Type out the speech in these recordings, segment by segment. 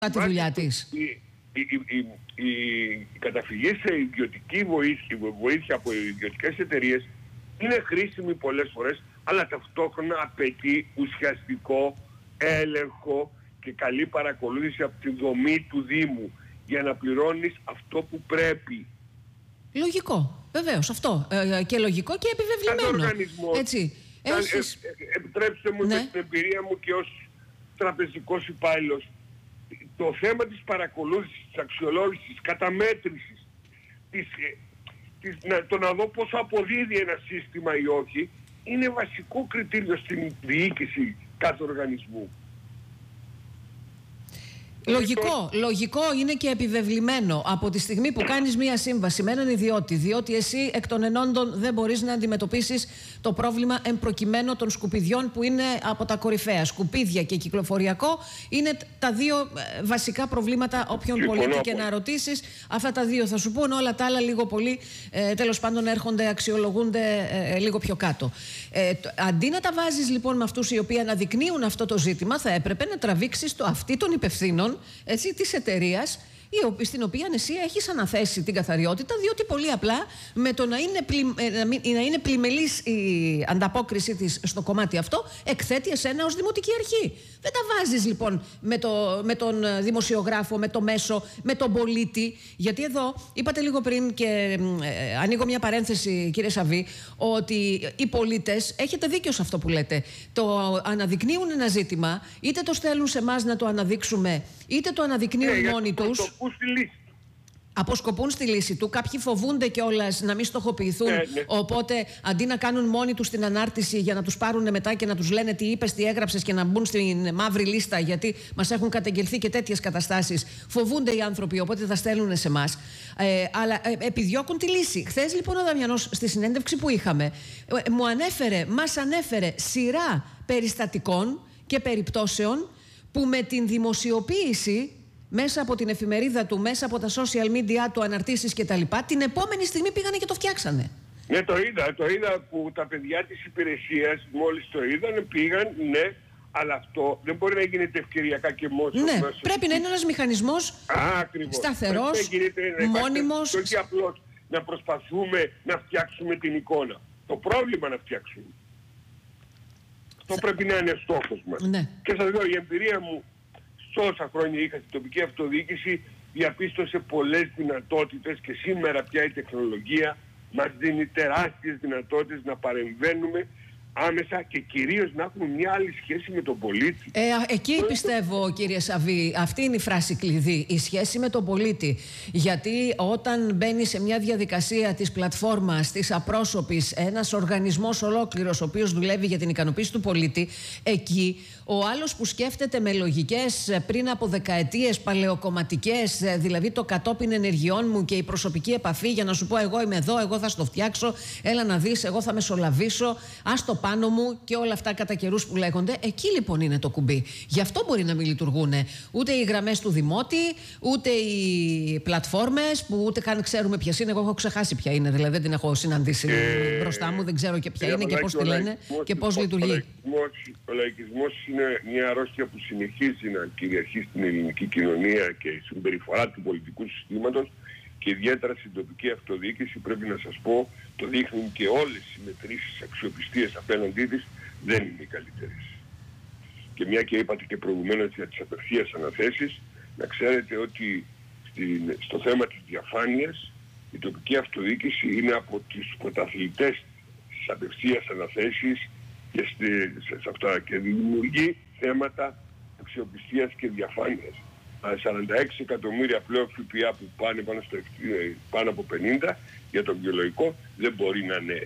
τη δουλειά της. Η καταφυγή σε ιδιωτική βοήθεια από ιδιωτικές εταιρείες είναι χρήσιμη πολλές φορές, αλλά ταυτόχρονα απαιτεί ουσιαστικό έλεγχο και καλή παρακολούθηση από τη δομή του Δήμου για να πληρώνεις αυτό που πρέπει. Λογικό, βεβαίως αυτό. Και λογικό και επιβεβλημένο. Έτσι. Επιτρέψτε μου, με την εμπειρία μου και ως τραπεζικός υπάλληλος, το θέμα της παρακολούθησης, της αξιολόγησης, της καταμέτρησης, το να δω πόσο αποδίδει ένα σύστημα ή όχι, είναι βασικό κριτήριο στην διοίκηση κάθε οργανισμού. Λογικό είναι και επιβεβλημένο από τη στιγμή που κάνεις μία σύμβαση με έναν ιδιώτη, διότι εσύ εκ των ενόντων δεν μπορείς να αντιμετωπίσεις το πρόβλημα εμπροκειμένου των σκουπιδιών που είναι από τα κορυφαία. Σκουπίδια και κυκλοφοριακό είναι τα δύο βασικά προβλήματα όποιον πολίτη και να ρωτήσεις. Αυτά τα δύο θα σου πούν, όλα τα άλλα λίγο πολύ τέλος πάντων έρχονται, αξιολογούνται λίγο πιο κάτω. Αντί να τα βάζεις λοιπόν με αυτούς οι οποίοι αναδεικνύουν αυτό το ζήτημα, θα έπρεπε να τραβήξεις το αυτί των υπευθύνων της εταιρείας στην οποία εσύ έχεις αναθέσει την καθαριότητα, διότι πολύ απλά με το να είναι πλημελής η ανταπόκριση της στο κομμάτι αυτό εκθέτει εσένα ως δημοτική αρχή. Δεν τα βάζεις λοιπόν με τον δημοσιογράφο, με το μέσο, με τον πολίτη, γιατί εδώ είπατε λίγο πριν και ανοίγω μια παρένθεση κύριε Σαββή, ότι οι πολίτες, έχετε δίκιο σε αυτό που λέτε, το αναδεικνύουν ένα ζήτημα, είτε το στέλνουν σε εμάς να το αναδείξουμε, είτε το αναδεικνύουν μόνοι τους. Αποσκοπούν στη λύση του. Κάποιοι φοβούνται κιόλας να μην στοχοποιηθούν. Οπότε αντί να κάνουν μόνοι τους την ανάρτηση για να τους πάρουν μετά και να τους λένε τι είπες, τι έγραψες και να μπουν στην μαύρη λίστα, γιατί μας έχουν καταγγελθεί και τέτοιες καταστάσεις, φοβούνται οι άνθρωποι, οπότε θα στέλνουν σε εμάς. Αλλά επιδιώκουν τη λύση. Χθες λοιπόν ο Δαμιανός στη συνέντευξη που είχαμε μας ανέφερε σειρά περιστατικών και περιπτώσεων που με την δημοσιοποίηση μέσα από την εφημερίδα του, μέσα από τα social media του, αναρτήσεις κτλ. Την επόμενη στιγμή πήγανε και το φτιάξανε. Ναι, το είδα που τα παιδιά της υπηρεσίας μόλις το είδαν, πήγαν, ναι, αλλά αυτό δεν μπορεί να γίνεται ευκαιριακά και μόνο. Ναι, πρέπει να είναι ένας μηχανισμός σταθερός, μόνιμος. Και όχι απλώς να προσπαθούμε να φτιάξουμε την εικόνα. Το πρόβλημα να φτιάξουμε. Αυτό πρέπει να είναι στόχος μας. Ναι. Και σας λέω, η εμπειρία μου τόσα χρόνια είχα στην τοπική αυτοδιοίκηση, διαπίστωσε πολλές δυνατότητες και σήμερα πια η τεχνολογία μας δίνει τεράστιες δυνατότητες να παρεμβαίνουμε άμεσα και κυρίως να έχουμε μια άλλη σχέση με τον πολίτη. Εκεί πιστεύω κύριε Σαββή, αυτή είναι η φράση κλειδί, η σχέση με τον πολίτη. Γιατί όταν μπαίνει σε μια διαδικασία της πλατφόρμας, της απρόσωπης, ένας οργανισμός ολόκληρος ο οποίος δουλεύει για την ικανοποίηση του πολίτη, εκεί ο άλλος που σκέφτεται με λογικές πριν από δεκαετίες παλαιοκομματικές, δηλαδή το κατόπιν ενεργειών μου και η προσωπική επαφή για να σου πω εγώ είμαι εδώ, εγώ θα στο φτιάξω, έλα να δεις, εγώ θα μεσολαβήσω, ας το πάνω μου και όλα αυτά κατά καιρούς που λέγονται, εκεί λοιπόν είναι το κουμπί. Γι' αυτό μπορεί να μην λειτουργούν ούτε οι γραμμές του Δημότη, ούτε οι πλατφόρμες που ούτε καν ξέρουμε ποιες είναι. Εγώ έχω ξεχάσει ποια είναι, δηλαδή δεν την έχω συναντήσει μπροστά μου, δεν ξέρω και ποια είναι και πώς τη λένε και πώς λειτουργεί. Ο λαϊκισμός είναι μια αρρώστια που συνεχίζει να κυριαρχεί στην ελληνική κοινωνία και η συμπεριφορά του πολιτικού συστήματος και ιδιαίτερα στην τοπική αυτοδιοίκηση, πρέπει να σας πω, το δείχνουν και όλες οι μετρήσεις αξιοπιστίας απέναντί της, δεν είναι οι καλύτερες. Και μια και είπατε και προηγουμένως για τις απευθείας αναθέσεις, να ξέρετε ότι στο θέμα της διαφάνειας η τοπική αυτοδιοίκηση είναι από τους πρωταθλητές στις απευθείας αναθέσεις και σε αυτά και δημιουργεί θέματα αξιοπιστίας και διαφάνειας. 46 εκατομμύρια πλέον ΦΠΑ που πάνε πάνω από 50 για το βιολογικό δεν μπορεί να είναι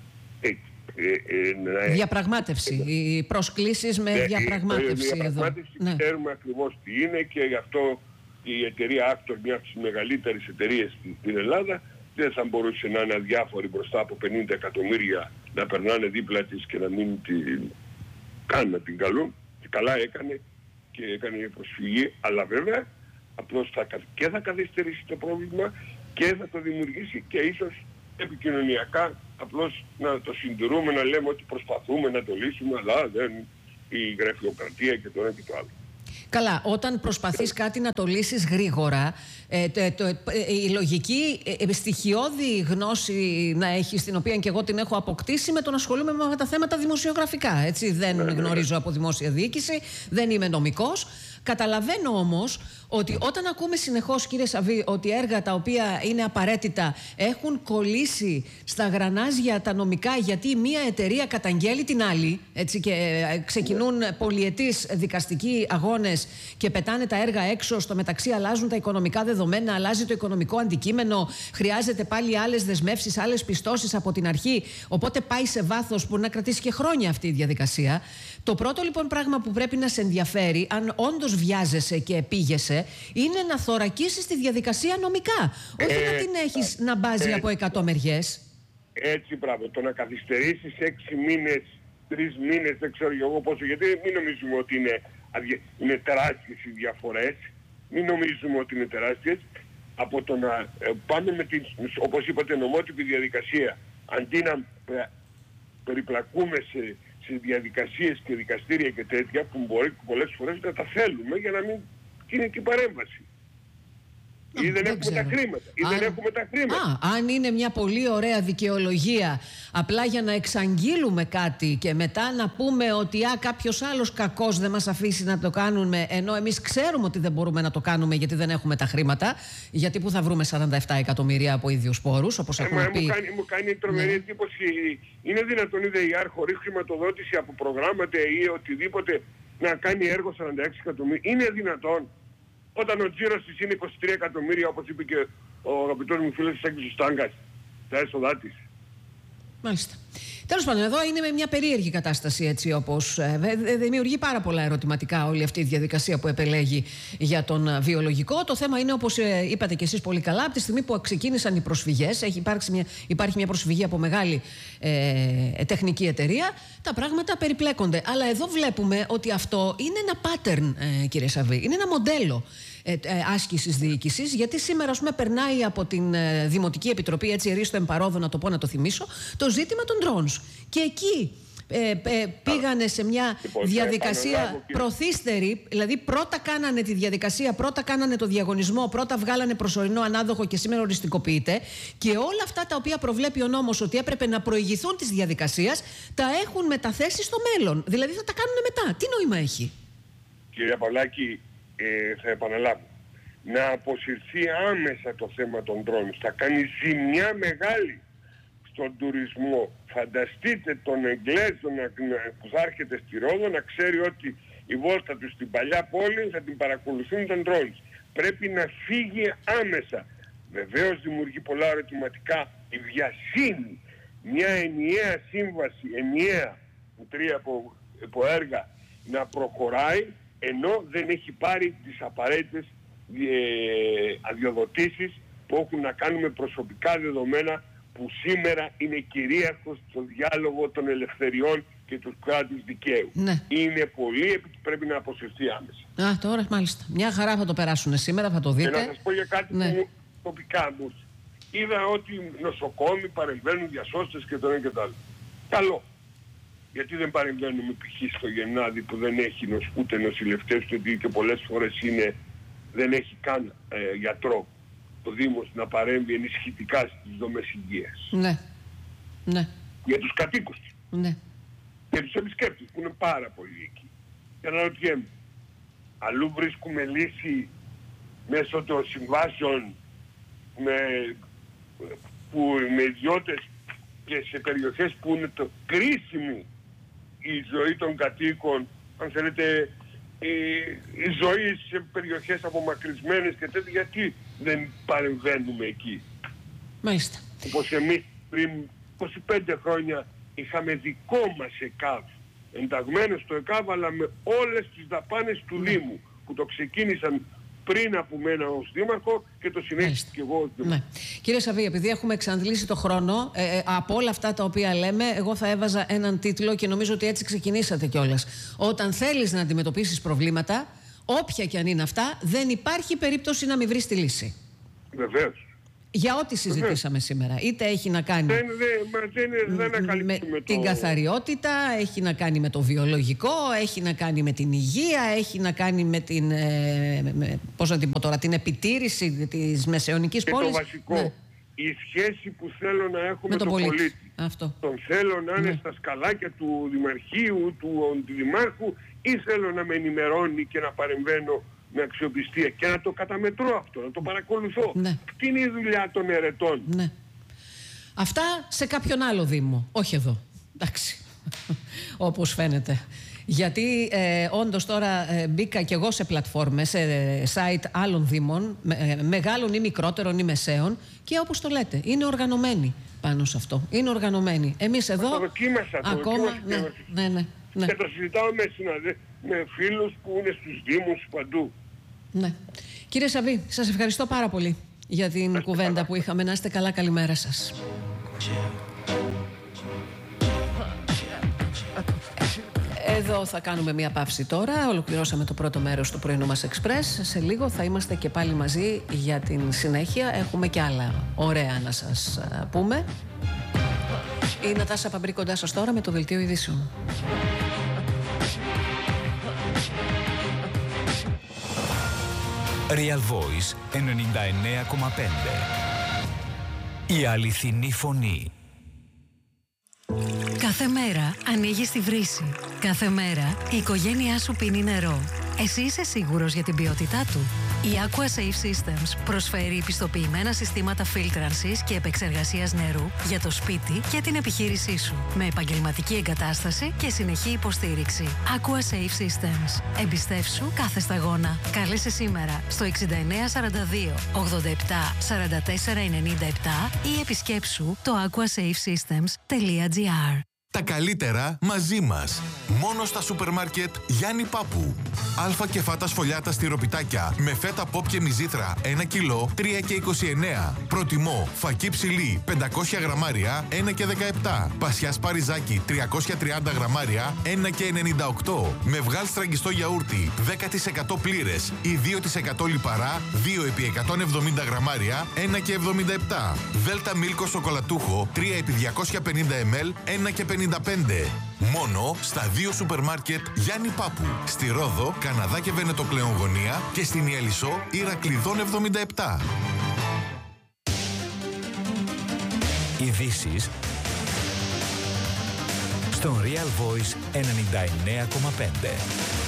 διαπραγμάτευση. Οι προσκλήσεις με διαπραγμάτευση εδώ. Διαπραγμάτευση ξέρουμε ακριβώς τι είναι και γι' αυτό η εταιρεία Actor, μια από τις μεγαλύτερες εταιρείες στην Ελλάδα, δεν θα μπορούσε να είναι αδιάφορη μπροστά από 50 εκατομμύρια να περνάνε δίπλα της και να μην καν να την καλούν. Και καλά έκανε και έκανε προσφυγή, αλλά βέβαια απλώς θα καθυστερήσει το πρόβλημα και θα το δημιουργήσει και ίσως επικοινωνιακά απλώς να το συντηρούμε, να λέμε ότι προσπαθούμε να το λύσουμε, αλλά δεν η γραφειοκρατία και το ένα και το άλλο. Καλά, όταν προσπαθείς κάτι να το λύσεις γρήγορα, η λογική στοιχειώδη γνώση να έχεις, την οποία και εγώ την έχω αποκτήσει με το να ασχολούμαι με αυτά τα θέματα δημοσιογραφικά. Έτσι, δεν γνωρίζω από δημόσια διοίκηση, δεν είμαι νομικός. Καταλαβαίνω όμως ότι όταν ακούμε συνεχώς, κύριε Σαββή, ότι έργα τα οποία είναι απαραίτητα έχουν κολλήσει στα γρανάζια τα νομικά, γιατί μία εταιρεία καταγγέλει την άλλη, έτσι, και ξεκινούν πολυετής δικαστικοί αγώνες και πετάνε τα έργα έξω, στο μεταξύ αλλάζουν τα οικονομικά δεδομένα, αλλάζει το οικονομικό αντικείμενο, χρειάζεται πάλι άλλες δεσμεύσεις, άλλες πιστώσεις από την αρχή, οπότε πάει σε βάθος που να κρατήσει και χρόνια αυτή η διαδικασία. Το πρώτο λοιπόν πράγμα που πρέπει να σε ενδιαφέρει, αν όντως βιάζεσαι και πήγεσαι, είναι να θωρακίσεις τη διαδικασία νομικά. Όχι να την έχεις να μπάζει από 100 μεριές. Έτσι, μπράβο. Το να καθυστερήσεις 6 μήνες, 3 μήνες, δεν ξέρω εγώ πόσο, γιατί μην νομίζουμε ότι είναι τεράστιες οι διαφορές. Μην νομίζουμε ότι είναι τεράστιες. Από το να πάμε με την, όπως είπατε, νομότυπη διαδικασία, αντί να περιπλακούμε σε διαδικασίες και δικαστήρια και τέτοια, που μπορεί πολλές φορές να τα θέλουμε για να μην γίνει και παρέμβαση. Ή δεν έχουμε τα χρήματα. Αν είναι μια πολύ ωραία δικαιολογία απλά για να εξαγγείλουμε κάτι και μετά να πούμε ότι κάποιος άλλος κακός δεν μας αφήσει να το κάνουμε, ενώ εμείς ξέρουμε ότι δεν μπορούμε να το κάνουμε γιατί δεν έχουμε τα χρήματα, γιατί πού θα βρούμε 47 εκατομμύρια από ίδιους πόρους, όπως έχουμε πει. Μου κάνει τρομερή εντύπωση. Είναι δυνατόν η ΔΕΙΑΡ χωρίς χρηματοδότηση από προγράμματα ή οτιδήποτε να κάνει έργο 46 εκατομμύρια? Είναι δυνατόν? Όταν ο τζίρος της είναι 23 εκατομμύρια, όπως είπε και ο αγαπητός μου φίλος της Έγκυσης Στάγκας, τα έσοδά της. Μάλιστα. Τέλος πάντων, εδώ είναι με μια περίεργη κατάσταση, έτσι, όπως δημιουργεί πάρα πολλά ερωτηματικά όλη αυτή η διαδικασία που επελέγει για τον βιολογικό. Το θέμα είναι, όπως είπατε και εσείς πολύ καλά, από τη στιγμή που ξεκίνησαν οι προσφυγές, υπάρχει μια προσφυγή από μεγάλη τεχνική εταιρεία, τα πράγματα περιπλέκονται. Αλλά εδώ βλέπουμε ότι αυτό είναι ένα pattern, κύριε Σαββή, είναι ένα μοντέλο άσκησης διοίκησης, γιατί σήμερα, ας πούμε, περνάει από την Δημοτική Επιτροπή, έτσι ερίστο εμπαρόδο να το πω, να το θυμίσω, το ζήτημα των drones. Και εκεί πήγανε σε μια διαδικασία προθύστερη, δηλαδή πρώτα κάνανε τη διαδικασία, πρώτα κάνανε το διαγωνισμό, πρώτα βγάλανε προσωρινό ανάδοχο και σήμερα οριστικοποιείται, και όλα αυτά τα οποία προβλέπει ο νόμος ότι έπρεπε να προηγηθούν της διαδικασίας, τα έχουν μεταθέσει στο μέλλον. Δηλαδή θα τα κάνουν μετά. Τι νόημα έχει? Κυρία Παυλάκη, θα επαναλάβω. Να αποσυρθεί άμεσα το θέμα των drones. Θα κάνει ζημιά μεγάλη στον τουρισμό. Φανταστείτε τον Εγγλέζο που θα έρχεται στη Ρόδο να ξέρει ότι η βόλτα του στην παλιά πόλη θα την παρακολουθούν των drones. Πρέπει να φύγει άμεσα. Βεβαίως δημιουργεί πολλά ερωτηματικά η βιασύνη. Μια ενιαία σύμβαση, ενιαία, 3 από έργα, να προχωράει, ενώ δεν έχει πάρει τις απαραίτητες αδειοδοτήσεις που έχουν να κάνουν με προσωπικά δεδομένα, που σήμερα είναι κυρίαρχος στο διάλογο των ελευθεριών και του κράτους δικαίου. Ναι. Είναι πολύ, πρέπει να αποσυρθεί άμεσα. Τώρα μάλιστα. Μια χαρά θα το περάσουν σήμερα, θα το δείτε. Και να σας πω για κάτι που τοπικά μου. Είδα ότι νοσοκόμοι παρεμβαίνουν, διασώστες και το ένα και το άλλο. Καλό. Γιατί δεν παρεμβαίνουμε π.χ. στο Γενάδη που δεν έχει ούτε νοσηλευτές, και πολλές φορές δεν έχει καν γιατρό ο Δήμος να παρέμβει ενισχυτικά στις δομές υγείας. Ναι. Ναι. Για τους κατοίκους του. Ναι. Για τους επισκέπτες που είναι πάρα πολύ εκεί. Και αναρωτιέμαι, αλλού βρίσκουμε μέσω των συμβάσεων με ιδιώτες και σε περιοχές που είναι το κρίσιμη η ζωή των κατοίκων, αν θέλετε, η ζωή σε περιοχές απομακρυσμένες και τέτοια, γιατί δεν παρεμβαίνουμε εκεί? Μάλιστα. Όπως εμείς πριν 25 χρόνια είχαμε δικό μας ΕΚΑΒ, ενταγμένο στο ΕΚΑΒ, αλλά με όλες τις δαπάνες του Δήμου, που το ξεκίνησαν πριν από μένα ως δήμαρχο και το συνέχισα και εγώ ως δήμαρχο. Ναι. Κύριε Σαββή, επειδή έχουμε εξαντλήσει το χρόνο, από όλα αυτά τα οποία λέμε, εγώ θα έβαζα έναν τίτλο και νομίζω ότι έτσι ξεκινήσατε κιόλας. Όταν θέλεις να αντιμετωπίσεις προβλήματα, όποια κι αν είναι αυτά, δεν υπάρχει περίπτωση να μην βρεις τη λύση. Βεβαίως. Για ό,τι συζητήσαμε σήμερα. Είτε έχει να κάνει με την καθαριότητα, έχει να κάνει με το βιολογικό, έχει να κάνει με την υγεία, έχει να κάνει με την, πώς να την πω τώρα, την επιτήρηση της μεσαιωνικής πόλης. Και το βασικό, η σχέση που θέλω να έχω με τον πολίτη. Αυτό. Τον θέλω να είναι στα σκαλάκια του δημαρχείου, του δημάρχου, ή θέλω να με ενημερώνει και να παρεμβαίνω με αξιοπιστία και να το καταμετρώ αυτό, να το παρακολουθώ. Τι είναι η δουλειά των ερετών. Αυτά σε κάποιον άλλο δήμο, όχι εδώ. Εντάξει, όπως φαίνεται. Γιατί όντως τώρα μπήκα κι εγώ σε πλατφόρμες, σε site άλλων δήμων, μεγάλων ή μικρότερων ή μεσαίων, και όπως το λέτε, είναι οργανωμένοι πάνω σε αυτό. Είναι οργανωμένοι. Εμείς εδώ το δοκίμασα, ακόμα... Και το συζητάω με φίλους που είναι στους δήμους παντού. Ναι. Κύριε Σαββί, σας ευχαριστώ πάρα πολύ για την κουβέντα που είχαμε. Να είστε καλά, καλημέρα σας. Εδώ θα κάνουμε μία παύση τώρα. Ολοκληρώσαμε το πρώτο μέρος του πρωινού μας Εξπρές. Σε λίγο θα είμαστε και πάλι μαζί για την συνέχεια. Έχουμε και άλλα ωραία να σας πούμε. Η Νατάσα Παμπρή κοντά σας τώρα με το Δελτίο Ειδήσεων. Real Voice 99,5. Η αληθινή φωνή. Κάθε μέρα ανοίγεις τη βρύση. Κάθε μέρα η οικογένειά σου πίνει νερό. Εσύ είσαι σίγουρος για την ποιότητά του? Η Aqua Safe Systems προσφέρει πιστοποιημένα συστήματα φίλτρανσης και επεξεργασίας νερού για το σπίτι και την επιχείρησή σου, με επαγγελματική εγκατάσταση και συνεχή υποστήριξη. Aqua Safe Systems. Εμπιστεύσου κάθε σταγόνα. Κάλεσε σήμερα στο 6942 87 44 97 ή επισκέψου το aquasafesystems.gr. Τα καλύτερα μαζί μας. Μόνο στα σούπερ μάρκετ Γιάννη Πάπου. Αλφα και φάτα σφολιάτα στυροπιτάκια με φέτα πόπ και μυζήθρα 1 κιλό 3 και 29. Προτιμώ φακί ψηλή 500 γραμμάρια 1 και 17. Πασιά σπαριζάκι 330 γραμμάρια 1 και 98. Με βγάλ στραγγιστό γιαούρτι 10% πλήρες ή 2% λιπαρά 2 επί 170 γραμμάρια 1 και 77. Δέλτα μίλκο σοκολατούχο 3 επί 250 ml 1 και 55. Μόνο στα 2 σούπερ μάρκετ Γιάννη Πάπου. Στη Ρόδο, Καναδά και Βενετοκλέον Γωνία και στην Ιελισσό Ηρακλειδών 77. Ειδήσεις στον Real Voice 99,5.